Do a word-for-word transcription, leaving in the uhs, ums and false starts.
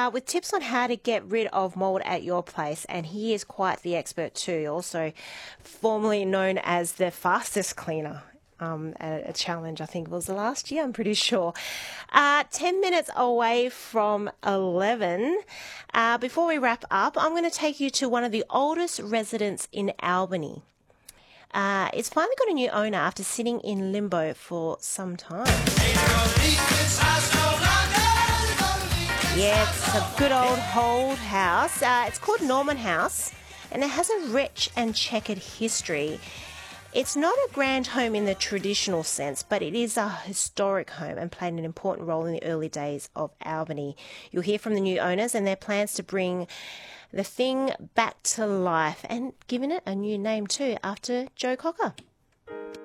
uh, with tips on how to get rid of mould at your place. And he is quite the expert too, also formerly known as the fastest cleaner. Um, a, a challenge, I think it was the last year, I'm pretty sure. Uh, ten minutes away from eleven. Uh, before we wrap up, I'm going to take you to one of the oldest residents in Albany. Uh, it's finally got a new owner after sitting in limbo for some time. Yeah, it's a good old old house. Uh, it's called Norman House, and it has a rich and checkered history. It's not a grand home in the traditional sense, but it is a historic home and played an important role in the early days of Albany. You'll hear from the new owners and their plans to bring the thing back to life and giving it a new name too after Joe Cocker.